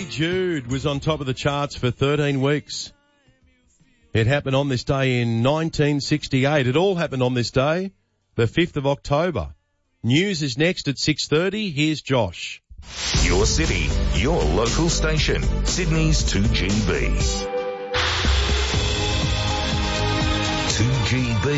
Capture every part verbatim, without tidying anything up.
Hey Jude was on top of the charts for thirteen weeks. It happened on this day in nineteen sixty-eight. It all happened on this day, the fifth of October. News is next at six thirty. Here's Josh. Your city, your local station, Sydney's two G B. two G B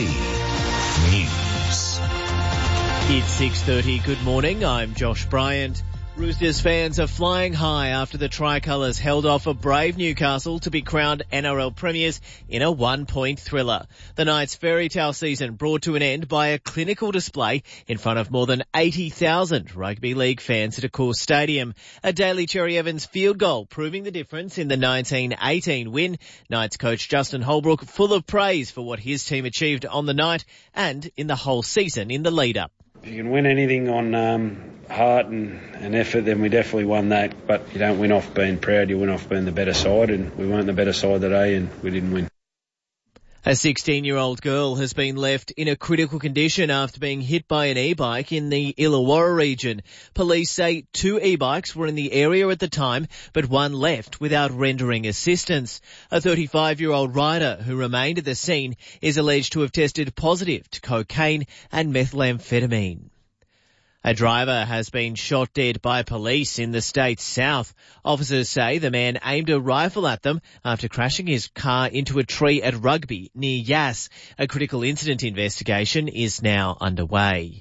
News. It's six thirty. Good morning. I'm Josh Bryant. Roosters fans are flying high after the Tricolours held off a brave Newcastle to be crowned N R L premiers in a one-point thriller. The Knights' fairy tale season brought to an end by a clinical display in front of more than eighty thousand rugby league fans at Accor Stadium. A Daly Cherry Evans field goal proving the difference in the nineteen eighteen win. Knights coach Justin Holbrook full of praise for what his team achieved on the night and in the whole season in the lead-up. If you can win anything on um, heart and, and effort, then we definitely won that. But you don't win off being proud, you win off being the better side, and we weren't the better side today and we didn't win. A sixteen-year-old girl has been left in a critical condition after being hit by an e-bike in the Illawarra region. Police say two e-bikes were in the area at the time, but one left without rendering assistance. A thirty-five-year-old rider who remained at the scene is alleged to have tested positive to cocaine and methamphetamine. A driver has been shot dead by police in the state's south. Officers say the man aimed a rifle at them after crashing his car into a tree at Rugby near Yass. A critical incident investigation is now underway.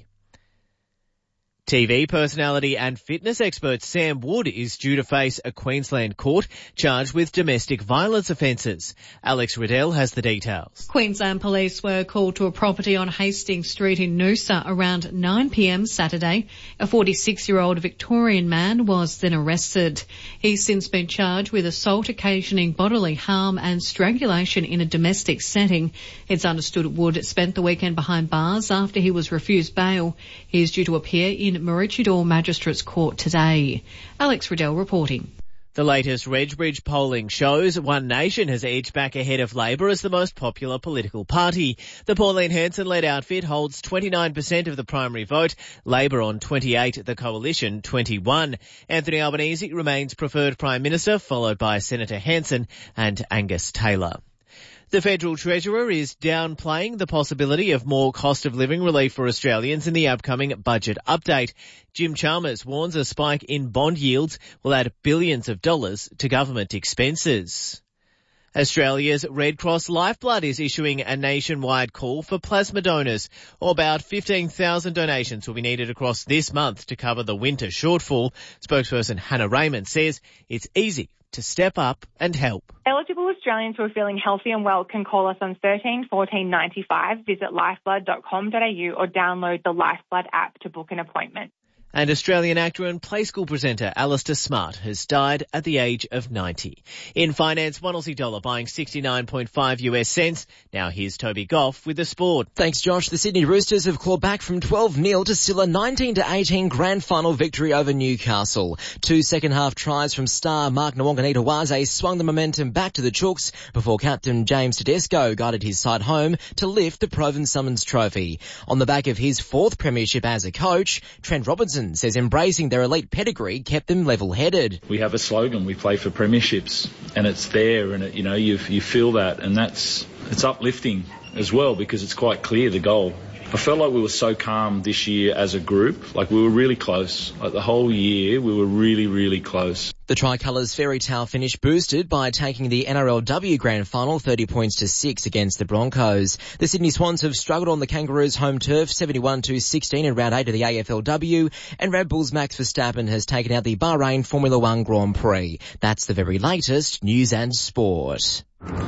T V personality and fitness expert Sam Wood is due to face a Queensland court charged with domestic violence offences. Alex Riddell has the details. Queensland police were called to a property on Hastings Street in Noosa around nine p.m. Saturday. A forty-six-year-old Victorian man was then arrested. He's since been charged with assault occasioning bodily harm and strangulation in a domestic setting. It's understood Wood spent the weekend behind bars after he was refused bail. He is due to appear in Maroochydore Magistrates Court today. Alex Riddell reporting. The latest Redbridge polling shows One Nation has edged back ahead of Labor as the most popular political party. The Pauline Hanson-led outfit holds twenty-nine percent of the primary vote, Labor on twenty-eight, the Coalition twenty-one. Anthony Albanese remains preferred Prime Minister, followed by Senator Hanson and Angus Taylor. The Federal Treasurer is downplaying the possibility of more cost of living relief for Australians in the upcoming budget update. Jim Chalmers warns a spike in bond yields will add billions of dollars to government expenses. Australia's Red Cross Lifeblood is issuing a nationwide call for plasma donors. About fifteen thousand donations will be needed across this month to cover the winter shortfall. Spokesperson Hannah Raymond says it's easy to step up and help. Eligible Australians who are feeling healthy and well can call us on thirteen fourteen ninety-five, visit lifeblood dot com dot a u or download the Lifeblood app to book an appointment. And Australian actor and Play School presenter Alistair Smart has died at the age of ninety. In finance, one Aussie dollar buying sixty-nine point five U S cents. Now here's Toby Goff with the sport. Thanks, Josh. The Sydney Roosters have clawed back from twelve nil to still a nineteen to eighteen grand final victory over Newcastle. Two second-half tries from star Mark Nwanganita-Waze swung the momentum back to the Chooks before captain James Tedesco guided his side home to lift the Proven Summons trophy. On the back of his fourth premiership as a coach, Trent Robinson says embracing their elite pedigree kept them level-headed. We have a slogan, we play for premierships, and it's there, and it, you know, you you feel that, and that's it's uplifting as well because it's quite clear the goal. I felt like we were so calm this year as a group, like we were really close. Like the whole year, we were really, really close. The Tricolours' fairy tale finish boosted by taking the N R L W Grand Final thirty points to six against the Broncos. The Sydney Swans have struggled on the Kangaroos' home turf seventy-one to sixteen in round eight of the A F L W, and Red Bull's Max Verstappen has taken out the Bahrain Formula One Grand Prix. That's the very latest news and sport.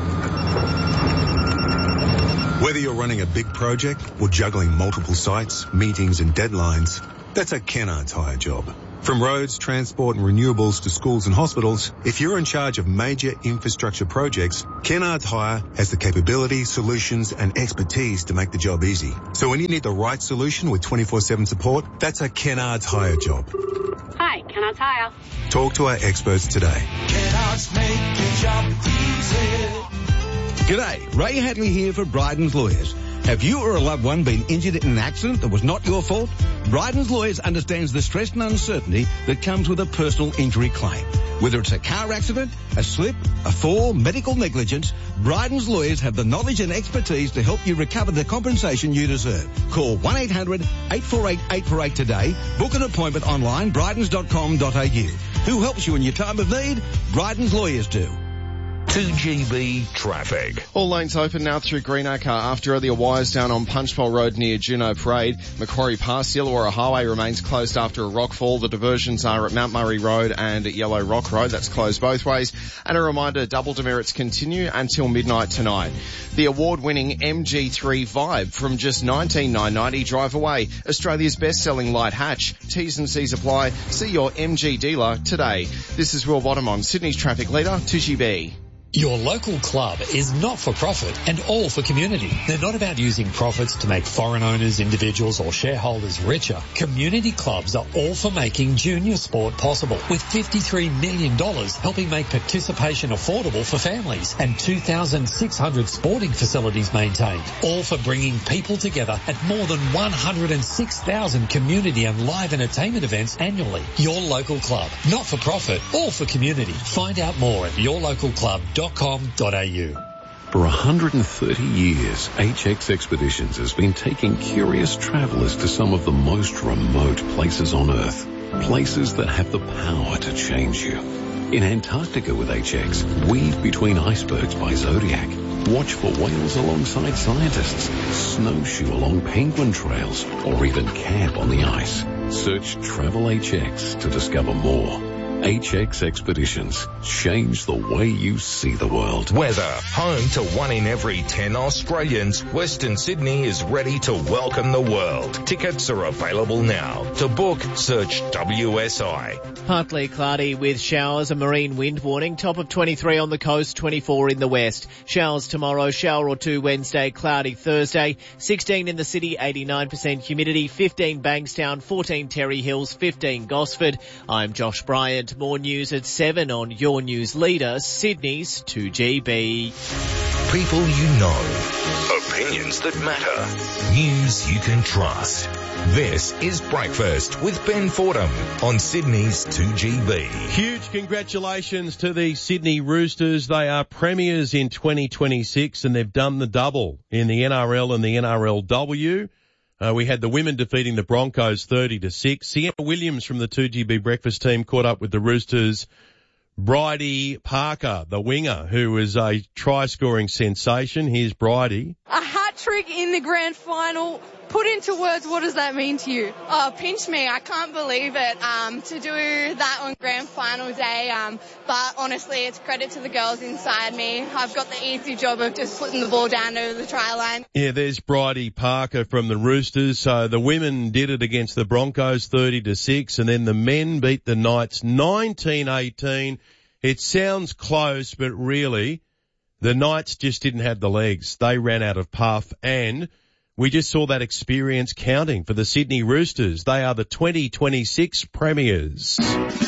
Whether you're running a big project or juggling multiple sites, meetings and deadlines, that's a Kennards Hire job. From roads, transport and renewables to schools and hospitals, if you're in charge of major infrastructure projects, Kennards Hire has the capability, solutions and expertise to make the job easy. So when you need the right solution with twenty-four seven support, that's a Kennards Hire job. Hi, Kennards Hire. Talk to our experts today. Kennards make your job easy. G'day, Ray Hadley here for Bryden's Lawyers. Have you or a loved one been injured in an accident that was not your fault? Bryden's Lawyers understands the stress and uncertainty that comes with a personal injury claim. Whether it's a car accident, a slip, a fall, medical negligence, Bryden's lawyers have the knowledge and expertise to help you recover the compensation you deserve. Call one eight hundred eight four eight eight four eight today. Book an appointment online, brydens dot com dot a u. Who helps you in your time of need? Bryden's lawyers do. two G B traffic. All lanes open now through Greenacre after earlier wires down on Punchbowl Road near Juno Parade. Macquarie past Illawarra Highway remains closed after a rockfall. The diversions are at Mount Murray Road and at Yellow Rock Road. That's closed both ways. And a reminder, double demerits continue until midnight tonight. The award-winning M G three Vibe from just nineteen thousand nine hundred ninety drive away. Australia's best-selling light hatch. T's and C's apply. See your M G dealer today. This is Will Bottom on Sydney's traffic leader, two G B. Your local club is not for profit and all for community. They're not about using profits to make foreign owners, individuals or shareholders richer. Community clubs are all for making junior sport possible, with fifty-three million dollars helping make participation affordable for families and two thousand six hundred sporting facilities maintained. All for bringing people together at more than one hundred six thousand community and live entertainment events annually. Your local club, not for profit, all for community. Find out more at your local club dot com dot a u. For one hundred thirty years, H X Expeditions has been taking curious travellers to some of the most remote places on Earth. Places that have the power to change you. In Antarctica with H X, weave between icebergs by Zodiac. Watch for whales alongside scientists. Snowshoe along penguin trails. Or even camp on the ice. Search Travel H X to discover more. H X Expeditions. Change the way you see the world. Weather. Home to one in every ten Australians, Western Sydney is ready to welcome the world. Tickets are available now. To book, search W S I. Partly cloudy with showers, a marine wind warning. Top of twenty-three on the coast, twenty-four in the west. Showers tomorrow, shower or two Wednesday, cloudy Thursday. sixteen in the city, eighty-nine percent humidity. fifteen Bankstown, fourteen Terry Hills, fifteen Gosford. I'm Josh Bryant. More news at seven on your news leader, Sydney's two G B. People you know. Opinions that matter. News you can trust. This is Breakfast with Ben Fordham on Sydney's two G B. Huge congratulations to the Sydney Roosters. They are premiers in twenty twenty-six and they've done the double in the N R L and the N R L W. Uh, we had the women defeating the Broncos thirty to six. Sienna Williams from the two G B breakfast team caught up with the Roosters. Bridie Parker, the winger, who is a try-scoring sensation. Here's Bridie. A hat trick in the grand final. Put into words, what does that mean to you? Oh, pinch me. I can't believe it. Um, to do that on grand final day. Um, but honestly, it's credit to the girls inside me. I've got the easy job of just putting the ball down over the try line. Yeah, there's Bridie Parker from the Roosters. So the women did it against the Broncos thirty to six, and then the men beat the Knights nineteen eighteen. It sounds close, but really, the Knights just didn't have the legs. They ran out of puff, and we just saw that experience counting for the Sydney Roosters. They are the twenty twenty-six premiers.